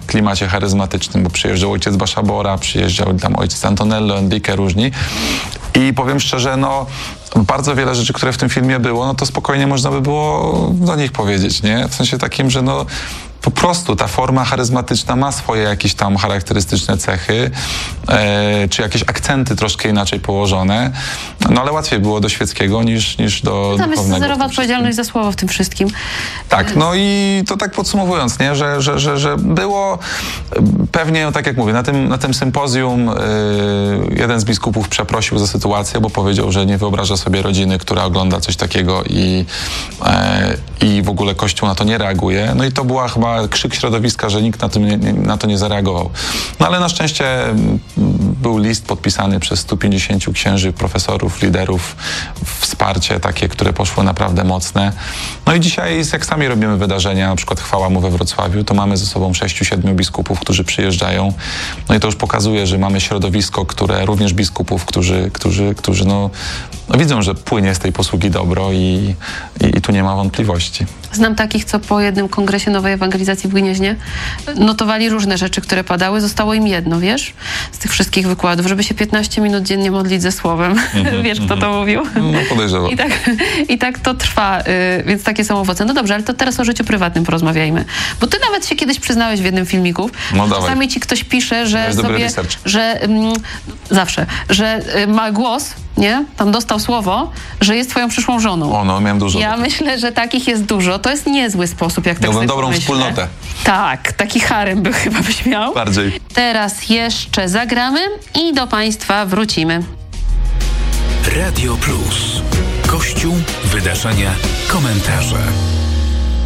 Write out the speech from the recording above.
klimacie charyzmatycznym, bo przyjeżdżał ojciec Baszabora, przyjeżdżał tam ojciec Antonello, Enrique, różni. I powiem szczerze, no bardzo wiele rzeczy, które w tym filmie było, no to spokojnie można by było do nich powiedzieć, nie? W sensie takim, że no po prostu ta forma charyzmatyczna ma swoje jakieś tam charakterystyczne cechy, czy jakieś akcenty troszkę inaczej położone, no ale łatwiej było do świeckiego niż do Tam jest duchownego. zerowa odpowiedzialność za słowo w tym wszystkim. Tak, no i to tak podsumowując, nie, że było pewnie, no tak jak mówię, na tym sympozjum jeden z biskupów przeprosił za sytuację, bo powiedział, że nie wyobraża sobie rodziny, która ogląda coś takiego i w ogóle Kościół na to nie reaguje. No i to była chyba krzyk środowiska, że nikt na to nie zareagował. No ale na szczęście był list podpisany przez 150 księży, profesorów, liderów, wsparcie takie, które poszło naprawdę mocne. No i dzisiaj, jak sami robimy wydarzenia, na przykład Chwała Mu we Wrocławiu, to mamy ze sobą 6-7 biskupów, którzy przyjeżdżają. No i to już pokazuje, że mamy środowisko, które również biskupów, którzy no widzą, że płynie z tej posługi dobro i tu nie ma wątpliwości. Znam takich, co po jednym kongresie Nowej Ewangelizacji w Gnieźnie notowali różne rzeczy, które padały. Zostało im jedno, wiesz, z tych wszystkich wykładów, żeby się 15 minut dziennie modlić ze słowem. Wiesz, kto to mówił? No podejrzewam. I tak to trwa, więc takie są owoce. No dobrze, ale to teraz o życiu prywatnym porozmawiajmy. Bo ty nawet się kiedyś przyznałeś w jednym filmiku. No czasami ci ktoś pisze, że sobie, że ma głos, nie? Tam dostał słowo, że jest twoją przyszłą żoną. O, no, miałem dużo. Ja myślę, że takich jest dużo. To jest niezły sposób, jak tak sobie Miałbym dobrą pomyślę. wspólnotę. Tak, taki harem by chyba byś miał. Bardziej. Teraz jeszcze zagramy i do państwa wrócimy. Radio Plus. Kościół, wydarzenia, komentarze.